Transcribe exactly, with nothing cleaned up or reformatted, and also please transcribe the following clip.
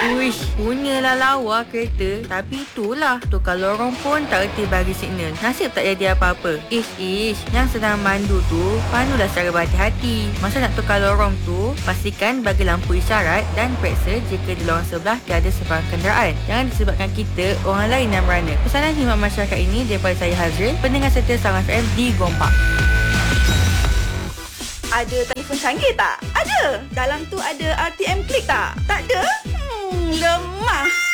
Uish, punyalah lawa kereta. Tapi itulah, tukar lorong pun tak reti bagi signal. Nasib tak jadi apa-apa. Ish, ish, yang sedang mandu tu, pandulah secara berhati-hati. Masa nak tukar lorong tu, pastikan bagi lampu isyarat dan periksa jika di lorong sebelah tiada sebarang kenderaan. Jangan disebabkan kita orang lain yang merana. Pesanan khidmat masyarakat ini daripada saya Hazrin, pendengar setia Star F M di Gombak. Ada telefon canggih tak? Ada. Dalam tu ada R T M Klik tak? Tak ada? Hmm, lemah.